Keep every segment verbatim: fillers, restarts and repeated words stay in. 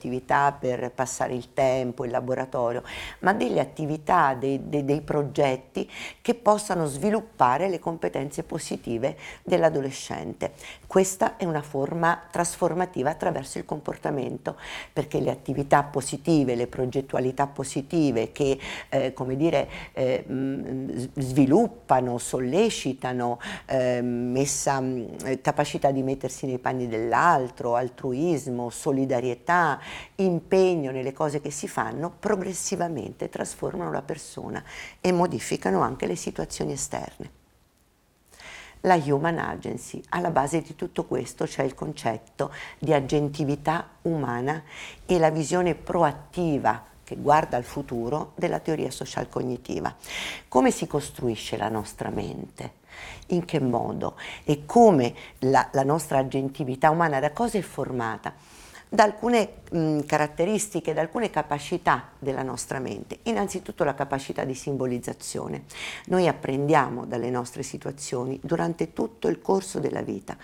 attività per passare il tempo, il laboratorio, ma delle attività, dei, dei, dei progetti che possano sviluppare le competenze positive dell'adolescente. Questa è una forma trasformativa attraverso il comportamento, perché le attività positive, le progettualità positive che eh, come dire, eh, mh, sviluppano, sollecitano eh, messa, mh, capacità di mettersi nei panni dell'altro, altruismo, solidarietà, impegno nelle cose che si fanno, progressivamente trasformano la persona e modificano anche le situazioni esterne. La Human Agency, alla base di tutto questo c'è il concetto di agentività umana e la visione proattiva che guarda al futuro della teoria social cognitiva. Come si costruisce la nostra mente? In che modo? E come la, la nostra agentività umana da cosa è formata? Da alcune mh, caratteristiche, da alcune capacità della nostra mente. Innanzitutto la capacità di simbolizzazione. Noi apprendiamo dalle nostre situazioni durante tutto il corso della vita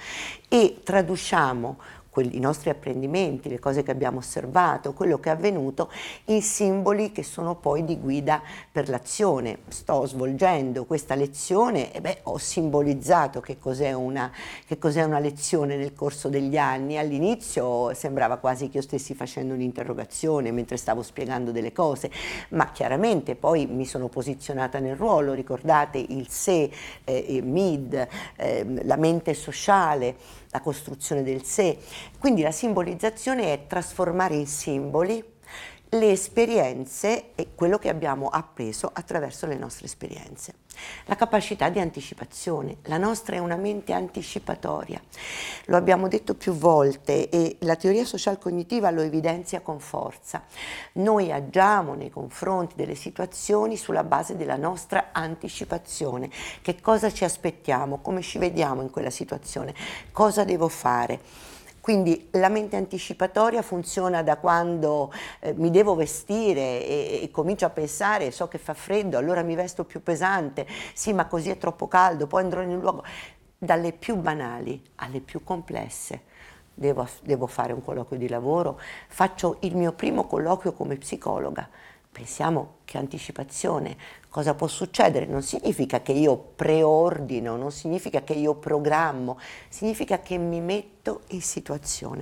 e traduciamo i nostri apprendimenti, le cose che abbiamo osservato, quello che è avvenuto in simboli che sono poi di guida per l'azione. Sto svolgendo questa lezione e beh, ho simbolizzato che cos'è una, che cos'è una lezione nel corso degli anni. All'inizio sembrava quasi che io stessi facendo un'interrogazione mentre stavo spiegando delle cose, ma chiaramente poi mi sono posizionata nel ruolo. Ricordate il sé, eh, il mid, eh, la mente sociale, la costruzione del sé. Quindi la simbolizzazione è trasformare in simboli le esperienze e quello che abbiamo appreso attraverso le nostre esperienze. La capacità di anticipazione, la nostra è una mente anticipatoria, lo abbiamo detto più volte e la teoria social cognitiva lo evidenzia con forza. Noi agiamo nei confronti delle situazioni sulla base della nostra anticipazione, che cosa ci aspettiamo, come ci vediamo in quella situazione, cosa devo fare. Quindi la mente anticipatoria funziona da quando eh, mi devo vestire e, e comincio a pensare, so che fa freddo, allora mi vesto più pesante, sì ma così è troppo caldo, poi andrò in un luogo, dalle più banali alle più complesse. Devo, devo fare un colloquio di lavoro, faccio il mio primo colloquio come psicologa. Pensiamo che anticipazione, cosa può succedere? Non significa che io preordino, non significa che io programmo, significa che mi metto in situazione.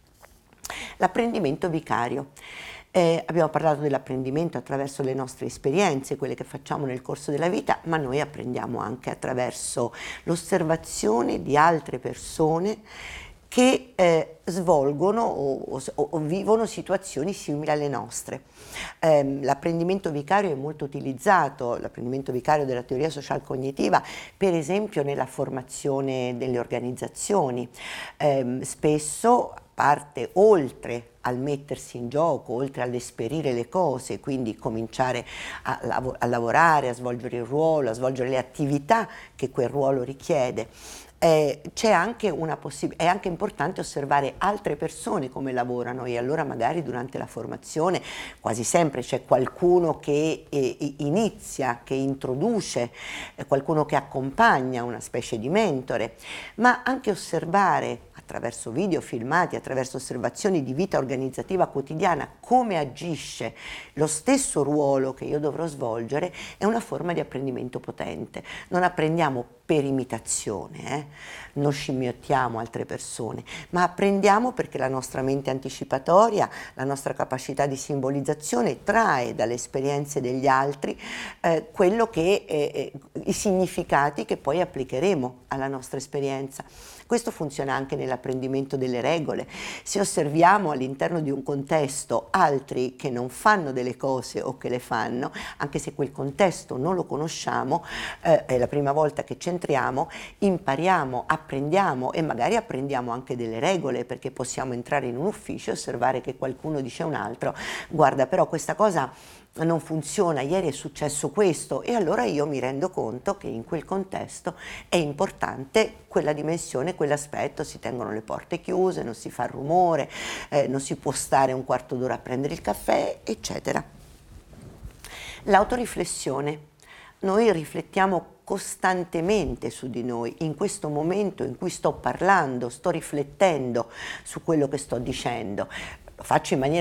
L'apprendimento vicario. Eh, abbiamo parlato dell'apprendimento attraverso le nostre esperienze, quelle che facciamo nel corso della vita, ma noi apprendiamo anche attraverso l'osservazione di altre persone che eh, svolgono o, o, o vivono situazioni simili alle nostre. Eh, l'apprendimento vicario è molto utilizzato, l'apprendimento vicario della teoria social cognitiva, per esempio nella formazione delle organizzazioni. Eh, spesso parte oltre al mettersi in gioco, oltre all'esperire le cose, quindi cominciare a, lav- a lavorare, a svolgere il ruolo, a svolgere le attività che quel ruolo richiede. Eh, c'è anche una possibilità, è anche importante osservare altre persone come lavorano e allora magari durante la formazione quasi sempre c'è qualcuno che eh, inizia, che introduce, eh, qualcuno che accompagna, una specie di mentore, ma anche osservare attraverso video filmati, attraverso osservazioni di vita organizzativa quotidiana, come agisce lo stesso ruolo che io dovrò svolgere, è una forma di apprendimento potente. Non apprendiamo per imitazione, eh? Non scimmiottiamo altre persone, ma apprendiamo perché la nostra mente anticipatoria, la nostra capacità di simbolizzazione trae dalle esperienze degli altri eh, quello che, eh, i significati che poi applicheremo alla nostra esperienza. Questo funziona anche nell'apprendimento delle regole. Se osserviamo all'interno di un contesto altri che non fanno delle cose o che le fanno, anche se quel contesto non lo conosciamo, eh, è la prima volta che ci entriamo, impariamo, apprendiamo e magari apprendiamo anche delle regole, perché possiamo entrare in un ufficio e osservare che qualcuno dice a un altro: guarda, però questa cosa non funziona, ieri è successo questo, e allora io mi rendo conto che in quel contesto è importante quella dimensione, quell'aspetto, si tengono le porte chiuse, non si fa rumore, eh, non si può stare un quarto d'ora a prendere il caffè, eccetera. L'autoriflessione. Noi riflettiamo costantemente su di noi. In questo momento in cui sto parlando, sto riflettendo su quello che sto dicendo. Lo faccio in maniera